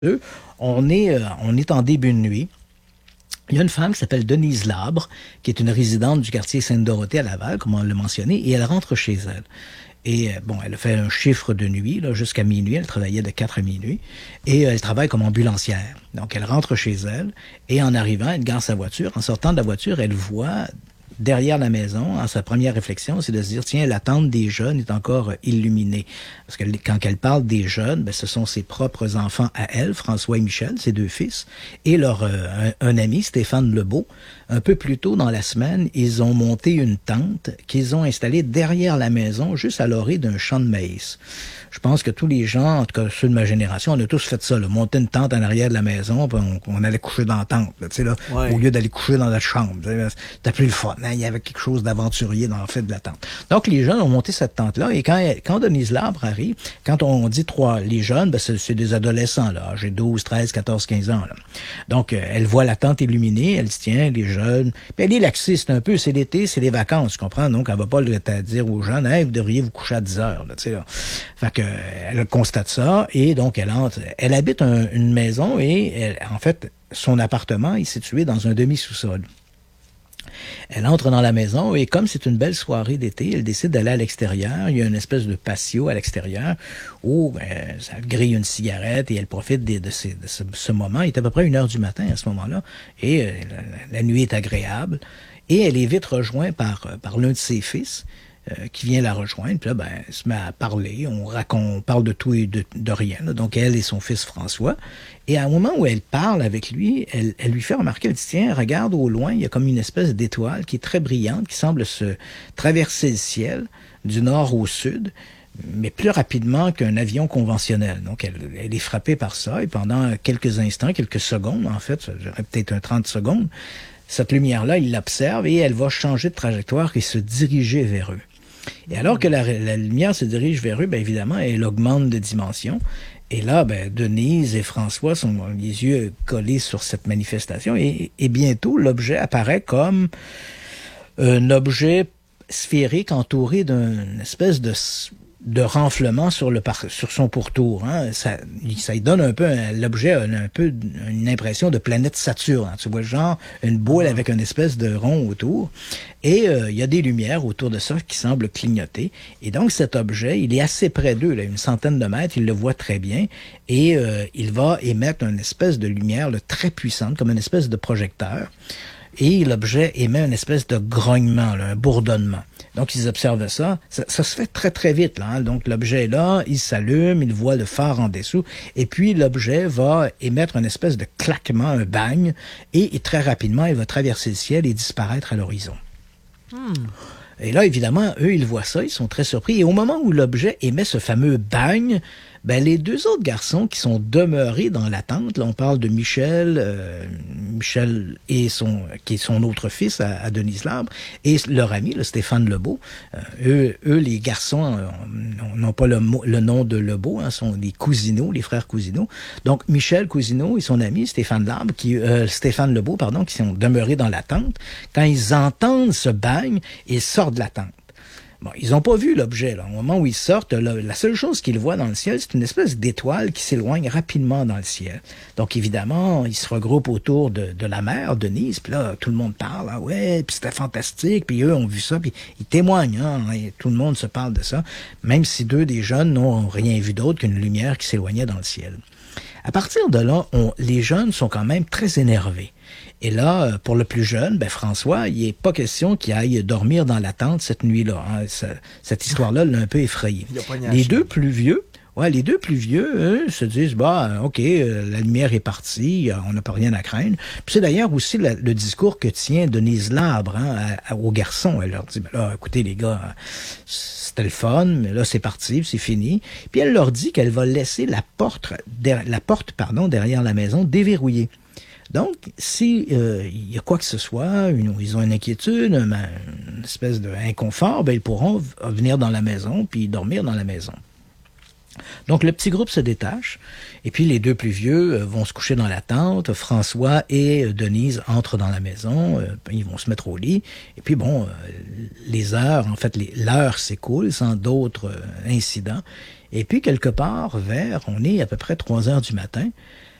On est en début de nuit. Il y a une femme qui s'appelle Denise Labre, qui est une résidente du quartier Sainte-Dorothée à Laval, comme on l'a mentionné, et elle rentre chez elle. Et bon, elle a fait un chiffre de nuit là, jusqu'à minuit. Elle travaillait de 4 à minuit. Et elle travaille comme ambulancière. Donc, elle rentre chez elle. Et en arrivant, elle gare sa voiture. En sortant de la voiture, elle voit derrière la maison, en sa première réflexion, c'est de se dire, tiens, la tente des jeunes est encore illuminée. Parce que quand elle parle des jeunes, ben, ce sont ses propres enfants à elle, François et Michel, ses deux fils, et leur un ami, Stéphane Lebeau. Un peu plus tôt dans la semaine, ils ont monté une tente qu'ils ont installée derrière la maison, juste à l'orée d'un champ de maïs. Je pense que tous les gens, en tout cas ceux de ma génération, on a tous fait ça, là, monter une tente en arrière de la maison, puis on allait coucher dans la tente, là, au lieu d'aller coucher dans la chambre. C'était plus le fun. Hein? Il y avait quelque chose d'aventurier dans le fait de la tente. Donc les jeunes ont monté cette tente-là, et quand Denise Labre arrive, quand on dit les jeunes, ben c'est des adolescents, là, âgés 12, 13, 14, 15 ans. Là. Donc elle voit la tente illuminée, elle dit tiens, les jeunes. Puis elle est laxiste un peu, c'est l'été, c'est les vacances, tu comprends? Donc elle va pas dire aux jeunes, hey, vous devriez vous coucher à 10 heures, là, tu sais là. Fait que elle constate ça et donc elle entre. Elle habite une maison et en fait, son appartement est situé dans un demi-sous-sol. Elle entre dans la maison et comme c'est une belle soirée d'été, elle décide d'aller à l'extérieur. Il y a une espèce de patio à l'extérieur où ça grille une cigarette et elle profite de ce moment. Il est à peu près 1h du matin à ce moment-là et la nuit est agréable. Et elle est vite rejointe par l'un de ses fils qui vient la rejoindre. Puis là, elle se met à parler. On parle de tout et de rien. Là. Donc, elle et son fils François. Et à un moment où elle parle avec lui, elle lui fait remarquer, elle dit, tiens, regarde au loin, il y a comme une espèce d'étoile qui est très brillante, qui semble se traverser le ciel du nord au sud, mais plus rapidement qu'un avion conventionnel. Donc, elle est frappée par ça. Et pendant quelques instants, quelques secondes, en fait, ça durerait peut-être 30 secondes, cette lumière-là, il l'observe et elle va changer de trajectoire et se diriger vers eux. Et alors que la lumière se dirige vers eux, bien évidemment, elle augmente de dimension. Et là, Denise et François sont les yeux collés sur cette manifestation. Et bientôt, l'objet apparaît comme un objet sphérique entouré d'une espèce de renflement sur son pourtour. Hein. Ça lui donne un peu, l'objet a un peu une impression de planète Saturne. Hein. Tu vois, genre une boule avec une espèce de rond autour. Et il y a des lumières autour de ça qui semblent clignoter. Et donc cet objet, il est assez près d'eux, là, une centaine de mètres, il le voit très bien. Et il va émettre une espèce de lumière là, très puissante, comme une espèce de projecteur. Et l'objet émet une espèce de grognement, là, un bourdonnement. Donc, ils observent ça. Ça se fait très, très vite. Là, hein. Donc, l'objet est là, il s'allume, il voit le phare en dessous, et puis l'objet va émettre une espèce de claquement, un bang, et très rapidement, il va traverser le ciel et disparaître à l'horizon. Et là, évidemment, eux, ils voient ça, ils sont très surpris. Et au moment où l'objet émet ce fameux bang, les deux autres garçons qui sont demeurés dans la tente, là, on parle de Michel et qui est son autre fils à Denise Labre, et leur ami, le Stéphane Lebeau. Eux, les garçons n'ont pas le nom de Lebeau, hein, sont des Cousineaux, les frères Cousineaux. Donc, Michel Cousineau et son ami Stéphane Lebeau, qui sont demeurés dans la tente. Quand ils entendent ce bang, ils sortent de la tente. Bon, ils n'ont pas vu l'objet. Là. Au moment où ils sortent, la seule chose qu'ils voient dans le ciel, c'est une espèce d'étoile qui s'éloigne rapidement dans le ciel. Donc, évidemment, ils se regroupent autour de la mère, Denise, puis là, tout le monde parle. Ah ouais, puis c'était fantastique, puis eux ont vu ça, puis ils témoignent. Hein, et tout le monde se parle de ça, même si deux des jeunes n'ont rien vu d'autre qu'une lumière qui s'éloignait dans le ciel. À partir de là, les jeunes sont quand même très énervés. Et là, pour le plus jeune, François, il n'est pas question qu'il aille dormir dans la tente cette nuit-là. Hein. Cette histoire-là l'a un peu effrayé. Les deux plus vieux, eux, se disent, OK, la lumière est partie, on n'a pas rien à craindre. Puis c'est d'ailleurs aussi le discours que tient Denise Labre aux garçons. Elle leur dit, là, écoutez les gars, c'était le fun, mais là c'est parti, c'est fini. Puis elle leur dit qu'elle va laisser la porte derrière la maison déverrouillée. Donc, si y a quoi que ce soit, ils ont une inquiétude, une espèce d'inconfort, ils pourront venir dans la maison puis dormir dans la maison. Donc, le petit groupe se détache, et puis les deux plus vieux vont se coucher dans la tente. François et Denise entrent dans la maison, ils vont se mettre au lit, et puis l'heure s'écoule sans d'autres incidents. Et puis, quelque part, on est à peu près 3 heures du matin,